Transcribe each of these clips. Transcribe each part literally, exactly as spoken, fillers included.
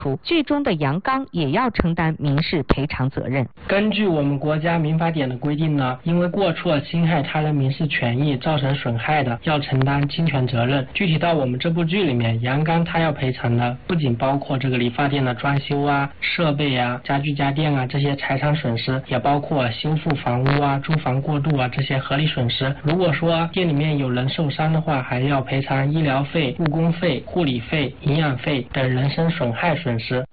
剧中的杨刚也要承担民事赔偿责任。 根据我们国家民法典的规定呢，因为过错侵害他人民事权益造成损害的，要承担侵权责任。具体到我们这部剧里面，杨刚他要赔偿的不仅包括这个理发店的装修啊、设备啊、家具家电啊这些财产损失，也包括修复房屋啊、租房过渡啊这些合理损失。如果说店里面有人受伤的话，还要赔偿医疗费、误工费、护理费、营养费等人身损害损失。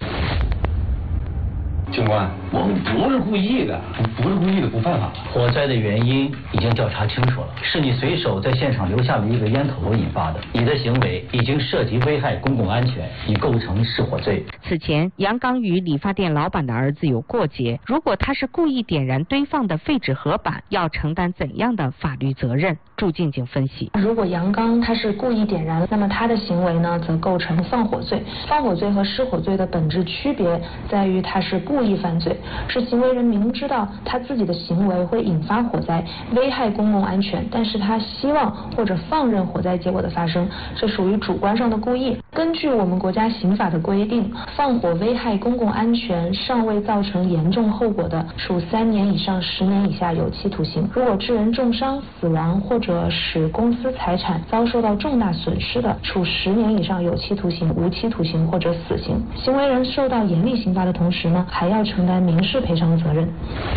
警官，我们不是故意的，不是故意的不犯法。 火灾的原因已经调查清楚了，是你随手在现场留下了一个烟头引发的，你的行为已经涉及危害公共安全，已构成失火罪。 此前，杨刚与理发店老板的儿子有过节，如果他是故意点燃堆放的废纸盒板，要承担怎样的法律责任？祝静静分析， 如果杨刚他是故意点燃，那么他的行为呢，则构成放火罪。放火罪和失火罪的本质区别在于他是故意犯罪，是行为人明知道他自己的行为会引发火灾，危害公共安全，但是他希望或者放任火灾结果的发生，这属于主观上的故意。根据我们国家刑法的规定，放火危害公共安全尚未造成严重后果的，处三年以上十年以下有期徒刑；如果致人重伤、死亡或者使公司财产遭受到重大损失的，处十年以上有期徒刑、无期徒刑或者死刑。行为人受到严厉刑罚的同时呢，还要承担民事赔偿责任。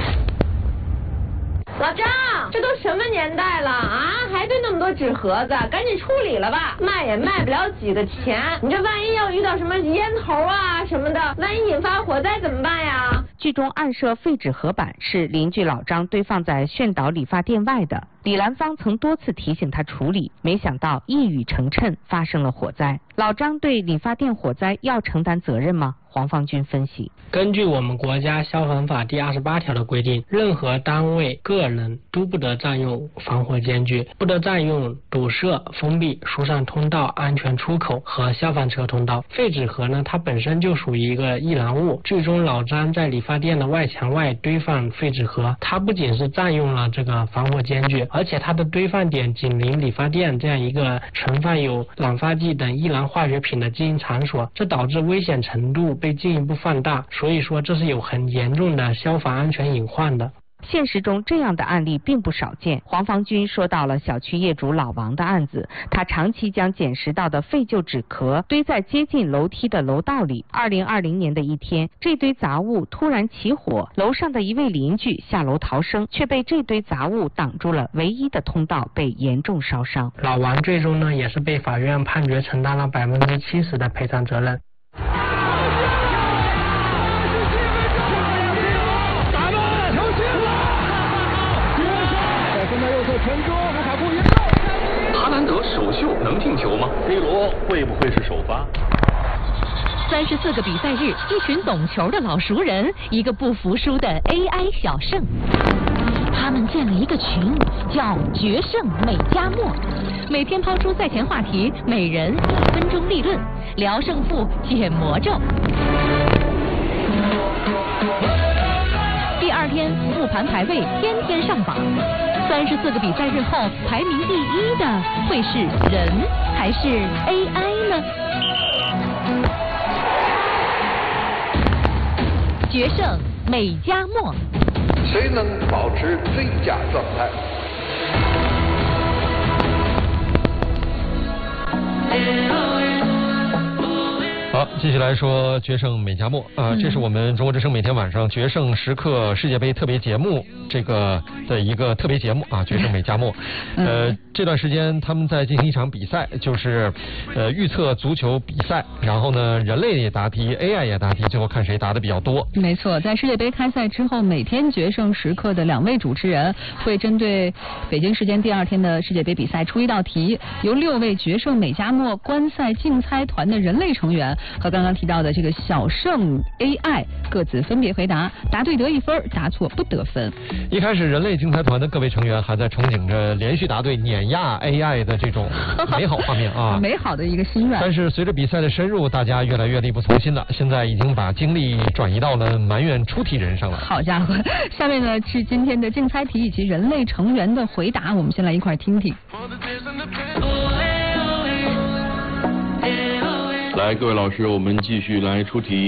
老张，这都什么年代了啊，还堆那么多纸盒子，赶紧处理了吧，卖也卖不了几个钱。你这万一要遇到什么烟头啊什么的，万一引发火灾怎么办呀？ 剧中暗设废纸盒板是邻居老张堆放在炫岛理发店外的，李兰芳曾多次提醒他处理，没想到一语成谶，发生了火灾。老张对理发店火灾要承担责任吗？黄方军分析， 根据我们国家消防法第二十八条的规定，任何单位、个人都不得占用防火间距，不得占用堵塞、封闭、疏散通道、安全出口和消防车通道。废纸盒呢，它本身就属于一个易燃物。剧中老张在理发店的外墙外堆放废纸盒，它不仅是占用了这个防火间距，而且它的堆放点紧邻理发店这样一个存放有染发剂等易燃化学品的经营场所，这导致危险程度被进一步放大，所以说这是有很严重的消防安全隐患的。 现实中这样的案例并不少见。黄方军说到了小区业主老王的案子，他长期将捡拾到的废旧纸壳堆在接近楼梯的楼道里。二零二零年的一天，这堆杂物突然起火，楼上的一位邻居下楼逃生，却被这堆杂物挡住了唯一的通道，被严重烧伤。 老王最终呢，也是被法院判决承担了百分之七十的赔偿责任。 哈兰德首秀能进球吗 ？C 罗会不会是首发？ 三十四个比赛日，一群懂球的老熟人，一个不服输的 A I 小胜。他们建了一个群，叫“决胜美加墨”，每天抛出赛前话题，每人一分钟立论，聊胜负，解魔咒。第二天复盘排位，天天上榜。三十四个比赛日后，排名第一的会是人还是 A I 呢？决胜美加墨， 谁能保持最佳状态？ 好，继续来说决胜美加墨啊、呃，这是我们中国之声每天晚上决胜时刻世界杯特别节目这个的一个特别节目啊，决胜美加墨。呃，这段时间他们在进行一场比赛，就是呃预测足球比赛，然后呢人类也答题 ，A I 也答题，最后看谁答的比较多。 没错，在世界杯开赛之后，每天决胜时刻的两位主持人会针对北京时间第二天的世界杯比赛出一道题，由六位决胜美加墨观赛竞猜团的人类成员和刚刚提到的这个小胜 A I 各自分别回答，答对得一分，答错不得分。 一开始人类竞猜团的各位成员还在憧憬着连续答对碾压 A I 的这种美好画面啊， 美好的一个心愿。 但是随着比赛的深入，大家越来越力不从心了，现在已经把精力转移到了埋怨出题人上了。 好家伙，下面呢是今天的竞猜题以及人类成员的回答，我们先来一块听听。 来，各位老师，我们继续来出题。